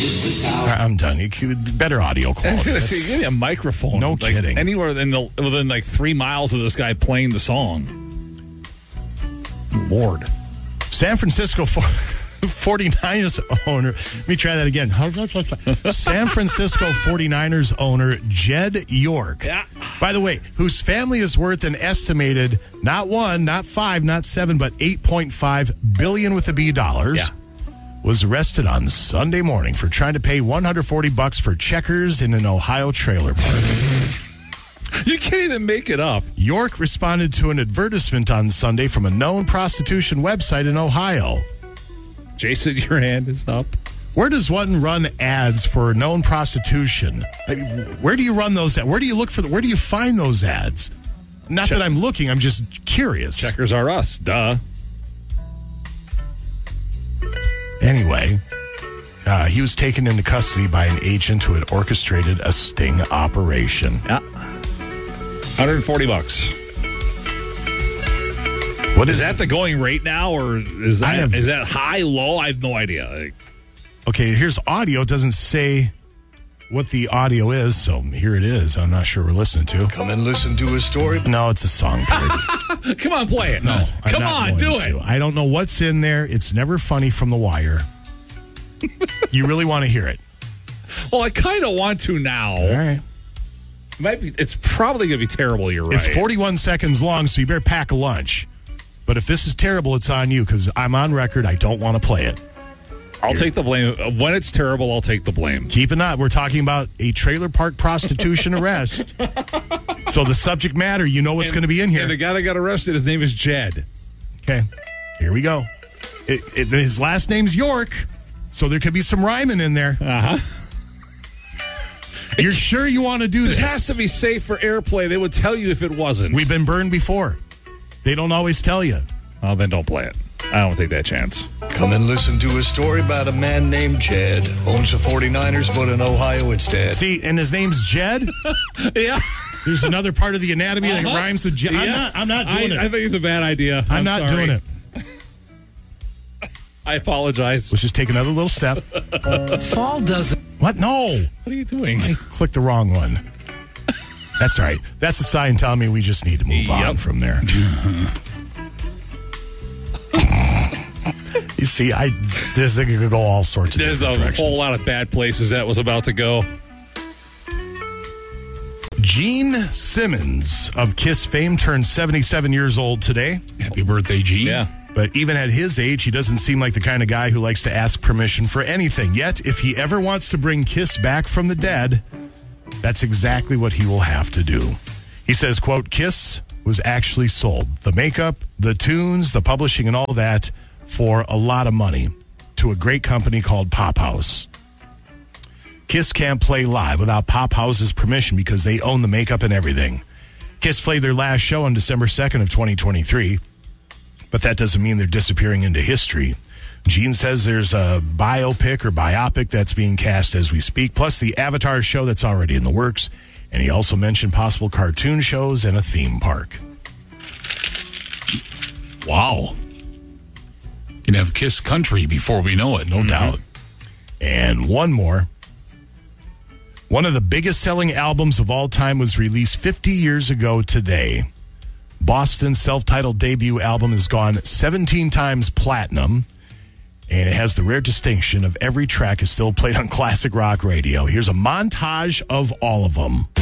I'm done. Better audio I was quality. going to say, give me a microphone. No kidding. Anywhere within like 3 miles of this guy playing the song. Lord. San Francisco 49ers owner. Let me try that again. San Francisco 49ers owner Jed York. Yeah. By the way, whose family is worth an estimated not 1, not 5, not 7, but $8.5 billion with a B dollars. Yeah. Was arrested on Sunday morning for trying to pay $140 for checkers in an Ohio trailer park. You can't even make it up. York responded to an advertisement on Sunday from a known prostitution website in Ohio. Jason, your hand is up. Where does one run ads for known prostitution? Where do you run those ads? Where do you look for where do you find those ads? Not that I'm looking, I'm just curious. Checkers are us. Duh. Anyway, he was taken into custody by an agent who had orchestrated a sting operation. Yeah. $140. What Is that the going rate now, or is that high, low? I have no idea. Okay, here's audio. It doesn't say what the audio is, so here it is. I'm not sure we're listening to. Come and listen to a story. No, it's a song parody. Come on, play it. No, Come on, do it. I don't know what's in there. It's never funny from The Wire. You really want to hear it? Well, I kind of want to now. All right. It's probably going to be terrible. You're right. It's 41 seconds long, so you better pack a lunch. But if this is terrible, it's on you because I'm on record. I don't want to play it. I'll take the blame. When it's terrible, I'll take the blame. Keep it up. We're talking about a trailer park prostitution arrest. So the subject matter, you know what's going to be in here. And the guy that got arrested, his name is Jed. Okay, here we go. His last name's York, so there could be some rhyming in there. Uh-huh. You're sure you want to do this? This has to be safe for airplay. They would tell you if it wasn't. We've been burned before. They don't always tell you. Oh, then don't play it. I don't take that chance. Come and listen to a story about a man named Jed. Owns the 49ers, but in Ohio instead. See, and his name's Jed? Yeah. There's another part of the anatomy that rhymes with Jed. Yeah. I'm not doing it. I think it's a bad idea. I'm not sorry. doing it. I apologize. Let's just take another little step. Fall doesn't. What? No. What are you doing? I clicked the wrong one. That's all right. That's a sign telling me we just need to move on from there. You see, this thing could go all sorts of There's different a directions. whole lot of bad places that was about to go. Gene Simmons of Kiss fame turned 77 years old today. Happy birthday, Gene. Yeah. But even at his age, he doesn't seem like the kind of guy who likes to ask permission for anything. Yet, if he ever wants to bring Kiss back from the dead, that's exactly what he will have to do. He says, quote, Kiss was actually sold. The makeup, the tunes, the publishing, and all that for a lot of money to a great company called Pop House. Kiss can't play live without Pop House's permission because they own the makeup and everything. Kiss played their last show on December 2nd of 2023. But that doesn't mean they're disappearing into history. Gene says there's a biopic that's being cast as we speak, plus the Avatar show that's already in the works. And he also mentioned possible cartoon shows and a theme park. Wow. Can have Kiss Country before we know it, no doubt. And one more. One of the biggest selling albums of all time was released 50 years ago today. Boston's self-titled debut album has gone 17 times platinum, and it has the rare distinction of every track is still played on classic rock radio. Here's a montage of all of them.